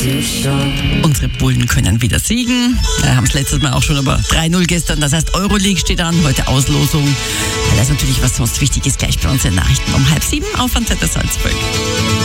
Unsere Bullen können wieder siegen. Haben es letztes Mal auch schon, aber 3-0 gestern. Das heißt, Euroleague steht an, heute Auslosung. Das ist natürlich was sonst Wichtiges gleich bei uns in den Nachrichten um 6:30 auf Antenne Salzburg.